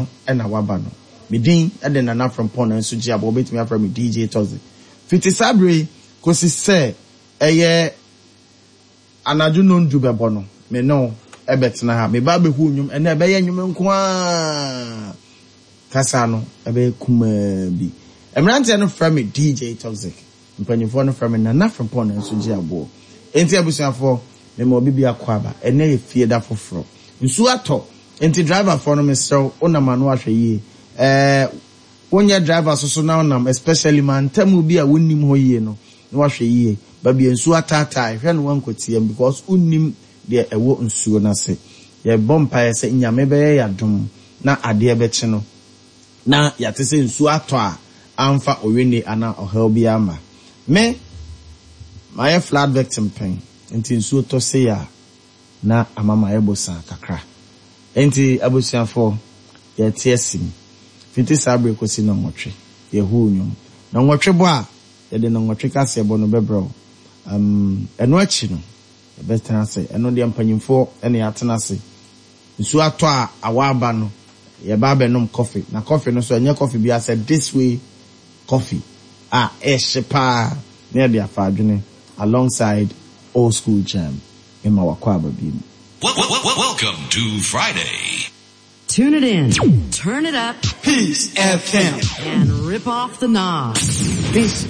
no ena waba no medin ede nana from pon nso gi abo betimi afra me DJ Toxic fiti sabre kosi se eye anaju no ndu bebo no me no ebetena ha me ba be hu nyum ena ebe ye nyum nko a kasa no ebe kuma bi emrante no from me DJ Toxic mpanyefo no from me nana from pon nso gi abo enti abusuafo me mo bibi akwaba ena ye fie da foforo nsu ato enti driver for no mesrew onama no ahwe yi wonya driver so na onam especially man tamu bi a wonnim ho yi no na wahwe yi ba bi nsu atata hwe no wankotiam because unnim de ewo nsuo na se ye bompa ye se nyame be ya dum na ade ebeche no na yate se nsu ato a amfa oweni ana ohel bi ama me my flood victim pen enti nsu to se ya na amama ebosa kakra enti abusiafo ye tiesim fiti sabre kosi na nwotwe ye hu nyum na nwotwe bo a ye de na nwotwe kase bo no bebro eno achi no ye betena se eno de mpanyimfo ene yatena se nsu ato a awaba no ye ba benom coffee na coffee no so enye coffee bi ase this way coffee shepa near the afadwene alongside old school jam in my wakwaba bi. Welcome to Friday. Tune it in, turn it up, Peace FM, and rip off the knobs. This